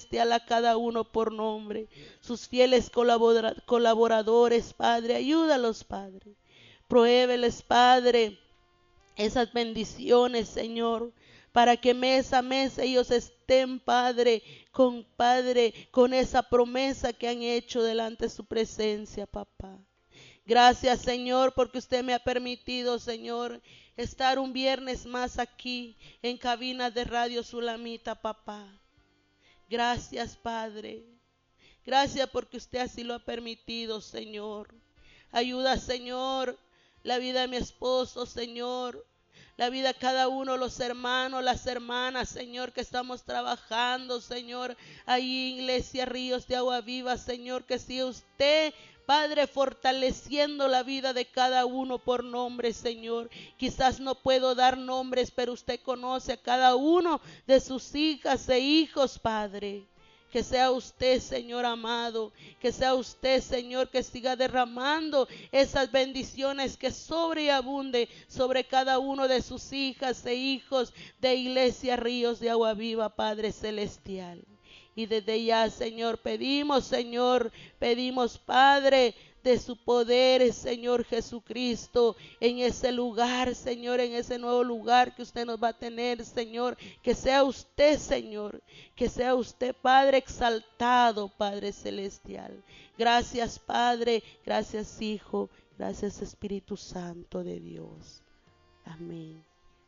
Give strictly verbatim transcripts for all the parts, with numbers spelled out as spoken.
celestial, a cada uno por nombre, sus fieles colaboradores, Padre, ayúdalos, Padre, prohébeles, Padre, esas bendiciones, Señor, para que mes a mes ellos estén, Padre, con Padre, con esa promesa que han hecho delante de su presencia, papá. Gracias, Señor, porque usted me ha permitido, Señor, estar un viernes más aquí en cabina de Radio Sulamita, papá. Gracias, Padre. Gracias porque usted así lo ha permitido, Señor. Ayuda, Señor, la vida de mi esposo, Señor. La vida de cada uno, los hermanos, las hermanas, Señor, que estamos trabajando, Señor, ahí en Iglesia Ríos de Agua Viva, Señor, que si usted, Padre, fortaleciendo la vida de cada uno por nombre, Señor. Quizás no puedo dar nombres, pero usted conoce a cada uno de sus hijas e hijos, Padre. Que sea usted, Señor amado, que sea usted, Señor, que siga derramando esas bendiciones, que sobreabunde sobre cada uno de sus hijas e hijos de Iglesia Ríos de Agua Viva, Padre Celestial. Y desde ya, Señor, pedimos, Señor, pedimos, Padre, de su poder, Señor Jesucristo, en ese lugar, Señor, en ese nuevo lugar que usted nos va a tener, Señor, que sea usted, Señor, que sea usted, Padre, exaltado, Padre Celestial. Gracias, Padre, gracias, Hijo, gracias, Espíritu Santo de Dios. Amén.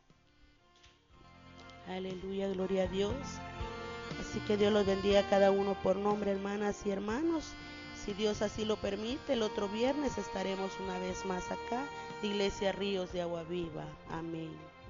Aleluya, gloria a Dios. Así que Dios los bendiga a cada uno por nombre, hermanas y hermanos. Si Dios así lo permite, el otro viernes estaremos una vez más acá, de Iglesia Ríos de Agua Viva. Amén.